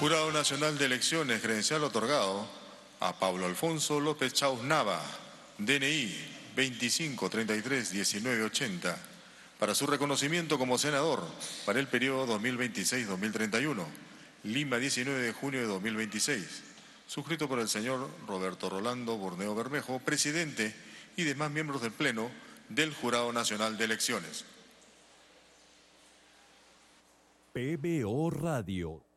Jurado Nacional de Elecciones, credencial otorgado a Pablo Alfonso López Chauz Nava, DNI 25331980, para su reconocimiento como senador para el periodo 2026-2031, Lima, 19 de junio de 2026, suscrito por el señor Roberto Rolando Borneo Bermejo, presidente y demás miembros del Pleno del Jurado Nacional de Elecciones. PBO Radio